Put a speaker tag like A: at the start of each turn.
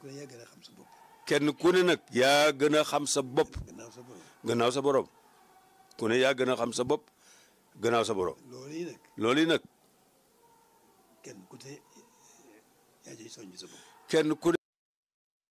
A: ku ne yaa gën a xam sa bopp.
B: kenn ku ne nag yaa gën a xam sa bopp
A: gannaaw sa borom.
B: gannaaw sa borom ku ne yaa gën a xam sa bopp gannaaw sa borom.
A: loolu yi nag.
B: loolu yi nag
A: kenn ku ne yaa ciy soññ sa bopp.
B: kenn ku